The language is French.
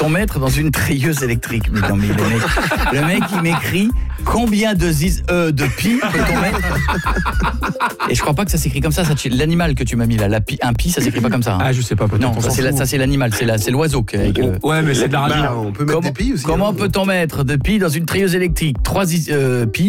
peut-on mettre dans une treilleuse électrique? Mais non, mais le mec il m'écrit combien de pi peut-on mettre? Et je crois pas que ça s'écrit comme ça. L'animal que tu m'as mis là, un pi, ça s'écrit pas comme ça. Hein. Ah, je sais pas. Non, ça c'est l'animal, c'est l'oiseau. Ouais, mais c'est de la radio. On peut mettre des pi aussi. Comment peut-on mettre de pi dans une treilleuse électrique? 3 pi.